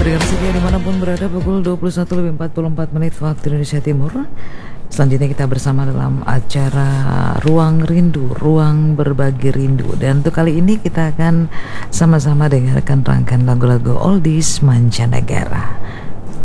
Pendengar setia dimanapun berada, pukul 21:44 waktu Indonesia Timur. Selanjutnya kita bersama dalam acara Ruang Rindu, Ruang Berbagi Rindu. Dan untuk kali ini kita akan sama-sama dengarkan rangkaian lagu-lagu oldies mancanegara.